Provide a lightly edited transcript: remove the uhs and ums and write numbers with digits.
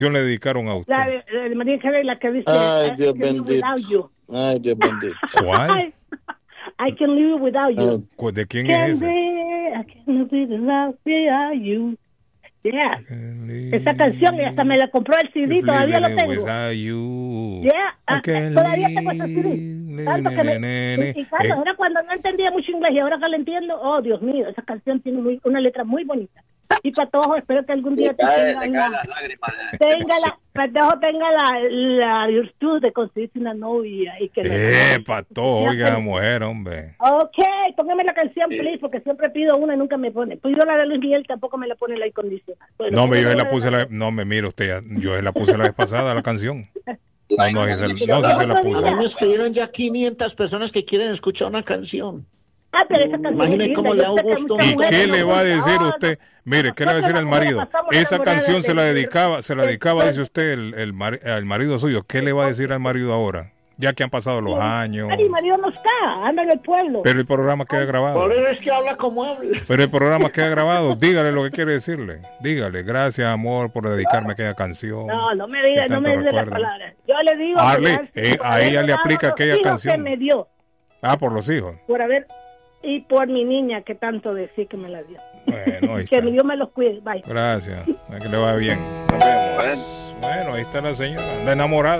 le dedicaron a usted? La de María Carey, la que dice Ay, I Dios can live bendito. without you. Ay, Dios bendito. ¿Cuál? I can live without you. ¿De quién Can es ese? I can live without you. Yeah. Esa canción y hasta me la compró el CD, todavía lo tengo. Yeah, todavía tengo ese CD. Tanto que y claro, era cuando no entendía mucho inglés y ahora que lo entiendo, oh Dios mío, esa canción tiene una letra muy bonita. Y Patojo, espero que algún día tenga la virtud de conseguirse una novia y que Patojo, oiga, mujer, hombre. Ok, póngame la canción, please, porque siempre pido una y nunca me pone. Pido la de Luis Miguel, tampoco me la pone la incondicional. Bueno, no, yo la puse no me mire usted, yo la puse la vez pasada, la canción. No sé si se la puse. A mí me escribieron ya 500 personas que quieren escuchar una canción. Pero esa canción imagine cómo le hago gusto. ¿Y qué le va a decir usted? Mire, ¿qué le va a decir al marido? Esa canción se la dedicaba, dice usted, al marido suyo. ¿Qué le va a decir al marido ahora? Ya que han pasado los años. Mi marido no está, anda en el pueblo. Pero el programa queda grabado. Por eso es que habla como habla. Pero el programa queda grabado. Dígale lo que quiere decirle. Dígale, gracias, amor, por dedicarme a aquella canción. No me diga la palabra. Yo le digo. A ella le aplica aquella canción. Que me dio. Por los hijos. Y por mi niña, que tanto decía que me la dio. Bueno, ahí que está. Dios me los cuide. Bye. Gracias. Que le va bien. Nos vemos. Bueno, ahí está la señora. Anda enamorada.